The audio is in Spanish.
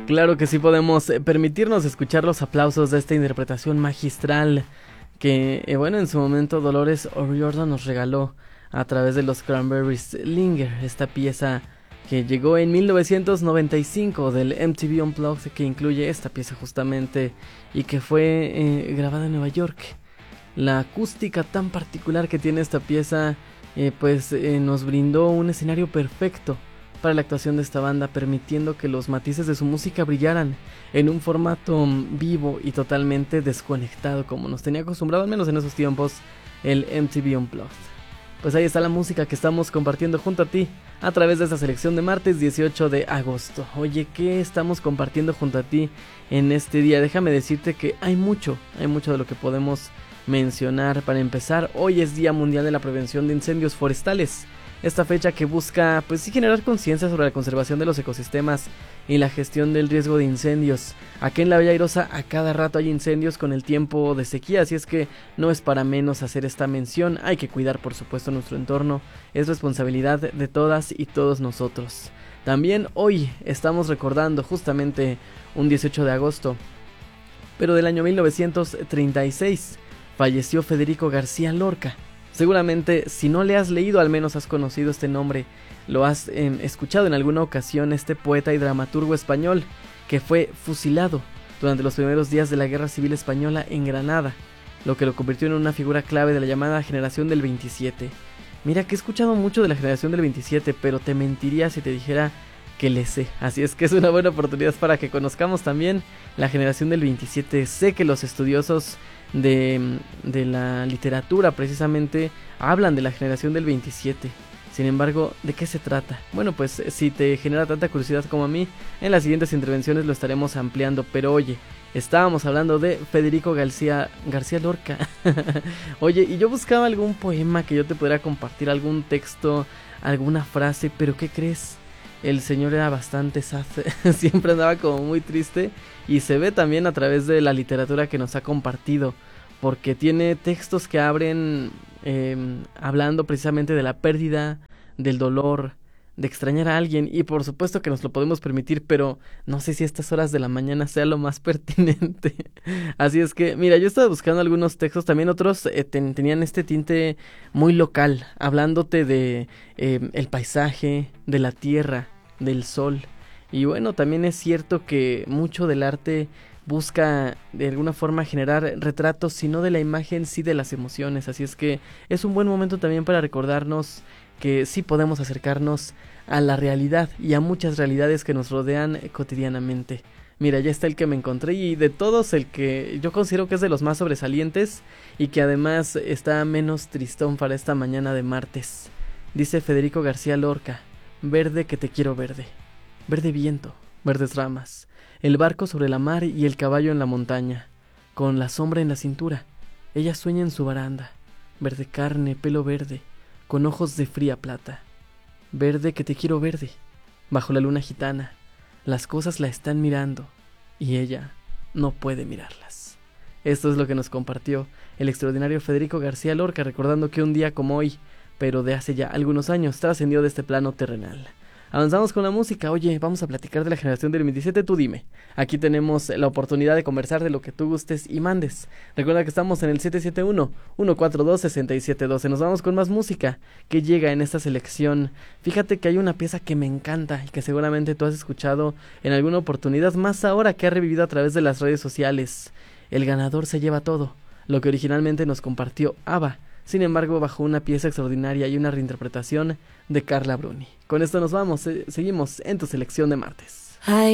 Claro que sí podemos permitirnos escuchar los aplausos de esta interpretación magistral que, bueno, en su momento Dolores O'Riordan nos regaló a través de los Cranberries Linger, esta pieza que llegó en 1995 del MTV Unplugged, que incluye esta pieza justamente y que fue grabada en Nueva York. La acústica tan particular que tiene esta pieza nos brindó un escenario perfecto para la actuación de esta banda, permitiendo que los matices de su música brillaran en un formato vivo y totalmente desconectado, como nos tenía acostumbrado al menos en esos tiempos el MTV Unplugged. Pues ahí está la música que estamos compartiendo junto a ti a través de esta selección de martes 18 de agosto. Oye, ¿qué estamos compartiendo junto a ti en este día? Déjame decirte que hay mucho de lo que podemos mencionar. Para empezar, hoy es Día Mundial de la Prevención de Incendios Forestales. Esta fecha que busca, pues sí, generar conciencia sobre la conservación de los ecosistemas y la gestión del riesgo de incendios. Aquí en la Bella Airosa a cada rato hay incendios con el tiempo de sequía, así es que no es para menos hacer esta mención. Hay que cuidar, por supuesto, nuestro entorno. Es responsabilidad de todas y todos nosotros. También hoy estamos recordando justamente un 18 de agosto, pero del año 1936, falleció Federico García Lorca. Seguramente, si no le has leído, al menos has conocido este nombre, lo has escuchado en alguna ocasión, este poeta y dramaturgo español que fue fusilado durante los primeros días de la Guerra Civil Española en Granada, lo que lo convirtió en una figura clave de la llamada generación del 27. Mira que he escuchado mucho de la generación del 27, pero te mentiría si te dijera que le sé, así es que es una buena oportunidad para que conozcamos también la generación del 27. Sé que los estudiosos de la literatura precisamente hablan de la generación del 27. Sin embargo, ¿de qué se trata? Bueno, pues si te genera tanta curiosidad como a mí, en las siguientes intervenciones lo estaremos ampliando. Pero oye, estábamos hablando de Federico García Lorca. Oye, y yo buscaba algún poema que yo te pudiera compartir, algún texto, alguna frase, pero ¿qué crees? El señor era bastante sad, siempre andaba como muy triste, y se ve también a través de la literatura que nos ha compartido, porque tiene textos que abren hablando precisamente de la pérdida, del dolor, de extrañar a alguien, y por supuesto que nos lo podemos permitir, pero no sé si a estas horas de la mañana sea lo más pertinente. Así es que, mira, yo estaba buscando algunos textos, también otros tenían este tinte muy local, hablándote de el paisaje, de la tierra, del sol. Y bueno, también es cierto que mucho del arte busca de alguna forma generar retratos, si no de la imagen, sí de las emociones. Así es que es un buen momento también para recordarnos que sí podemos acercarnos a la realidad y a muchas realidades que nos rodean cotidianamente. Mira, ya está el que me encontré, y de todos el que yo considero que es de los más sobresalientes y que además está menos tristón para esta mañana de martes. Dice Federico García Lorca: verde que te quiero verde, verde viento, verdes ramas, el barco sobre la mar y el caballo en la montaña, con la sombra en la cintura, ella sueña en su baranda, verde carne, pelo verde, con ojos de fría plata, verde que te quiero verde, bajo la luna gitana, las cosas la están mirando y ella no puede mirarlas. Esto es lo que nos compartió el extraordinario Federico García Lorca, recordando que un día como hoy, pero de hace ya algunos años, trascendió de este plano terrenal. Avanzamos con la música. Oye, vamos a platicar de la generación del 27, tú dime. Aquí tenemos la oportunidad de conversar de lo que tú gustes y mandes. Recuerda que estamos en el 771-142-6712. Nos vamos con más música que llega en esta selección. Fíjate que hay una pieza que me encanta y que seguramente tú has escuchado en alguna oportunidad, más ahora que ha revivido a través de las redes sociales. El ganador se lleva todo, lo que originalmente nos compartió ABBA. Sin embargo, bajo una pieza extraordinaria y una reinterpretación de Carla Bruni. Con esto nos vamos, seguimos en tu selección de martes. Hay